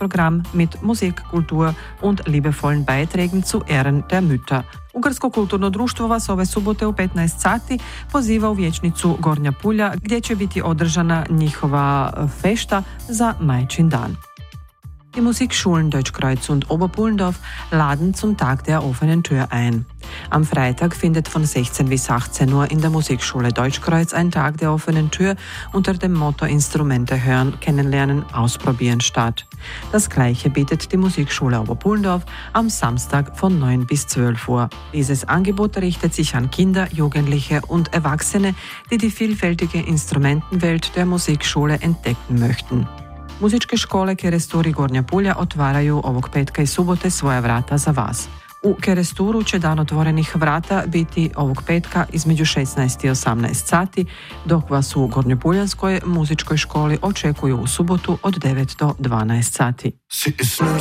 Tagesprogramm mit Musik, Kultur und liebevollen Beiträgen zu Ehren der Mütter. Ugarsko kulturno društvo vas ove subote u 15 sati poziva u vječnicu Gornja Pulja gdje će biti održana njihova fešta za Majčin dan. Die Musikschulen Deutschkreuz und Oberpullendorf laden zum Tag der offenen Tür ein. Am Freitag findet von 16 bis 18 Uhr in der Musikschule Deutschkreuz ein Tag der offenen Tür unter dem Motto Instrumente hören, kennenlernen, ausprobieren statt. Das Gleiche bietet die Musikschule Oberpullendorf am Samstag von 9 bis 12 Uhr. Dieses Angebot richtet sich an Kinder, Jugendliche und Erwachsene, die die vielfältige Instrumentenwelt der Musikschule entdecken möchten. Muzičke škole Keresturi Gornja Pulja otvaraju ovog petka i subote svoja vrata za vas. U Keresturu će dan otvorenih vrata biti ovog petka između 16 i 18 sati, dok vas u Gornjopuljanskoj muzičkoj školi očekuju u subotu od 9 do 12 sati.